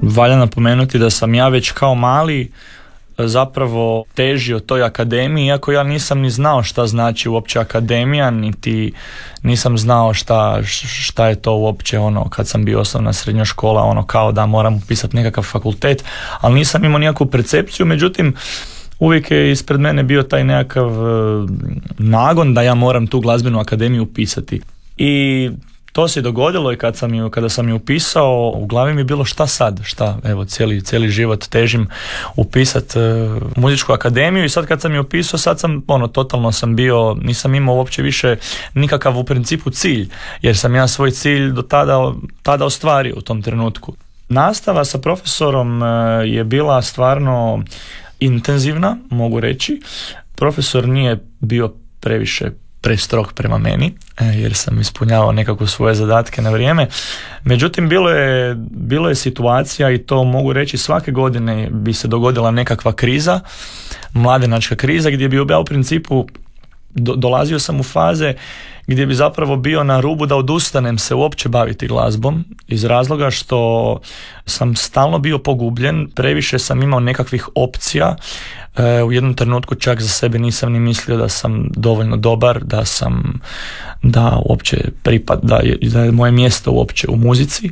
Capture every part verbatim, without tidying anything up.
Valja napomenuti da sam ja već kao mali zapravo težio toj akademiji, iako ja nisam ni znao šta znači uopće akademija, niti nisam znao šta, šta je to uopće ono kad sam bio osnovna srednja škola, ono kao da moram upisati nekakav fakultet, ali nisam imao nikakvu percepciju. Međutim, uvijek je ispred mene bio taj nekakav nagon da ja moram tu glazbenu akademiju upisati. I to se dogodilo i kad sam ju, kada sam ju upisao, u glavi mi je bilo šta sad, šta, evo cijeli, cijeli život težim upisati uh, muzičku akademiju i sad kad sam ju upisao, sad sam, ono, totalno sam bio, nisam imao uopće više nikakav u principu cilj, jer sam ja svoj cilj do tada, tada ostvario u tom trenutku. Nastava sa profesorom uh, je bila stvarno intenzivna, mogu reći. Profesor nije bio previše prestrog prema meni, jer sam ispunjavao nekako svoje zadatke na vrijeme. Međutim, bilo je, bilo je situacija, i to mogu reći svake godine bi se dogodila nekakva kriza, mladenačka kriza, gdje bi ja u principu do, dolazio sam u faze gdje bi zapravo bio na rubu da odustanem se uopće baviti glazbom, iz razloga što sam stalno bio pogubljen, previše sam imao nekakvih opcija. E, u jednom trenutku čak za sebe nisam ni mislio da sam dovoljno dobar, da sam, da uopće pripad, da je, da je moje mjesto uopće u muzici,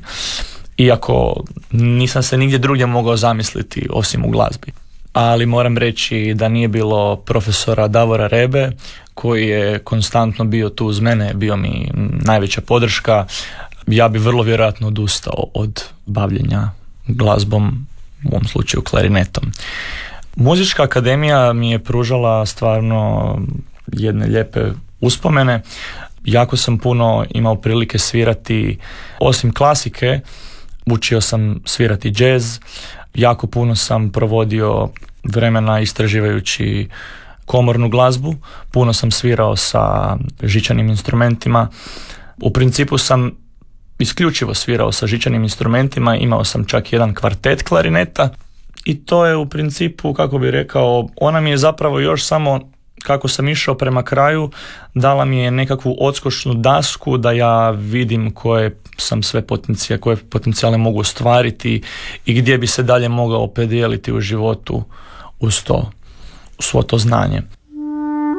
iako nisam se nigdje drugdje mogao zamisliti osim u glazbi. Ali moram reći da nije bilo profesora Davora Rebe, koji je konstantno bio tu uz mene, bio mi najveća podrška. Ja bi vrlo vjerojatno odustao od bavljenja glazbom, u ovom slučaju klarinetom. Muzička akademija mi je pružala stvarno jedne lijepe uspomene. Jako sam puno imao prilike svirati, osim klasike, učio sam svirati džez, jako puno sam provodio vremena istraživajući komornu glazbu, puno sam svirao sa žičanim instrumentima. U principu sam isključivo svirao sa žičanim instrumentima, imao sam čak jedan kvartet klarineta i to je u principu, kako bi rekao, ona mi je zapravo još samo, kako sam išao prema kraju, dala mi je nekakvu odskočnu dasku da ja vidim koje sam sve potencijale, koje potencijale mogu ostvariti i gdje bi se dalje mogao opredijeliti u životu uz to, uz svo to znanje.